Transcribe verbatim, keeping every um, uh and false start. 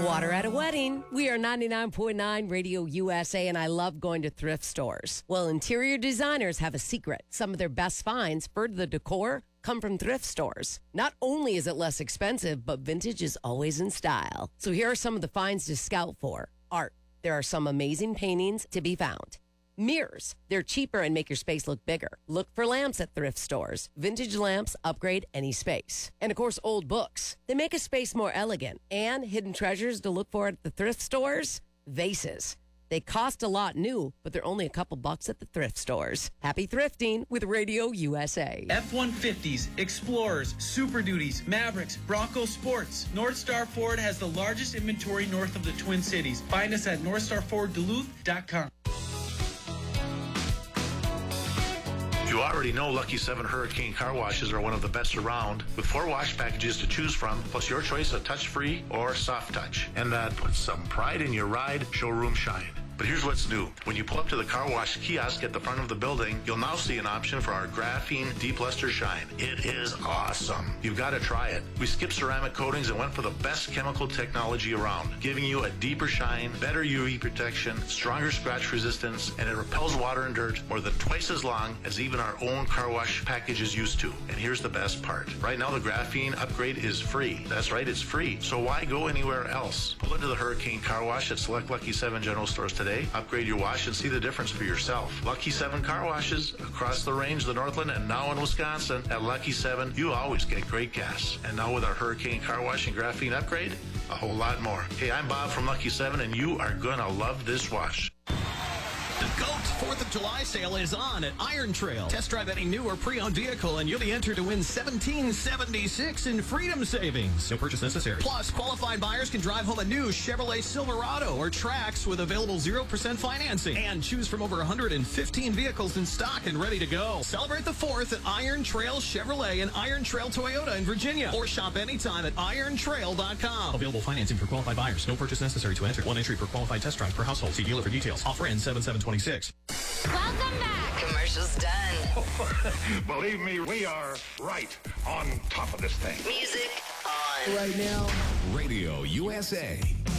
Water at a wedding. We are ninety-nine point nine Radio U S A, and I love going to thrift stores. Well, interior designers have a secret. Some of their best finds for the decor come from thrift stores. Not only is it less expensive, but vintage is always in style. So here are some of the finds to scout for. Art. There are some amazing paintings to be found. Mirrors. They're cheaper and make your space look bigger. Look for lamps at thrift stores. Vintage lamps upgrade any space. And of course, old books. They make a space more elegant. And hidden treasures to look for at the thrift stores? Vases. They cost a lot new, but they're only a couple bucks at the thrift stores. Happy thrifting with Radio U S A. F one fifties, Explorers, Super Duties, Mavericks, Bronco Sports. North Star Ford has the largest inventory north of the Twin Cities. Find us at north star ford duluth dot com. You already know Lucky seven Hurricane Car Washes are one of the best around, with four wash packages to choose from, plus your choice of touch-free or soft touch. And that puts some pride in your ride, showroom shine. But here's what's new. When you pull up to the car wash kiosk at the front of the building, you'll now see an option for our graphene Deep Luster Shine. It is awesome. You've got to try it. We skipped ceramic coatings and went for the best chemical technology around, giving you a deeper shine, better U V protection, stronger scratch resistance, and it repels water and dirt more than twice as long as even our own car wash packages used to. And here's the best part. Right now, the graphene upgrade is free. That's right, it's free. So why go anywhere else? Pull into the Hurricane Car Wash at select Lucky seven General Stores today. Upgrade your wash and see the difference for yourself. Lucky seven Car Washes across the range, the Northland, and now in Wisconsin. At Lucky seven, you always get great gas. And now with our Hurricane Car Wash and graphene upgrade, a whole lot more. Hey, I'm Bob from Lucky seven, and you are going to love this wash. The GOAT fourth of July sale is on at Iron Trail. Test drive any new or pre-owned vehicle and you'll be entered to win seventeen seventy-six in freedom savings. No purchase necessary. Plus, qualified buyers can drive home a new Chevrolet Silverado or Trax with available zero percent financing and choose from over one hundred fifteen vehicles in stock and ready to go. Celebrate the fourth at Iron Trail Chevrolet and Iron Trail Toyota in Virginia, or shop anytime at iron trail dot com. Available financing for qualified buyers. No purchase necessary to enter. One entry per qualified test drive per household. See dealer for details. Offer ends seven seven twenty-six. Welcome back. Commercials done. Believe me, we are right on top of this thing. Music on. Right now, Radio U S A.